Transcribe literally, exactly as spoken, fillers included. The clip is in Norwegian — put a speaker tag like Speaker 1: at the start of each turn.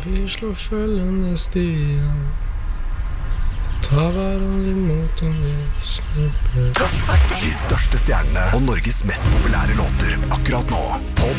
Speaker 1: Vi slår følgende stier, ta hverandre imot om vi snubler.
Speaker 2: De største stjernene og Norges mest populære låter akkurat nå på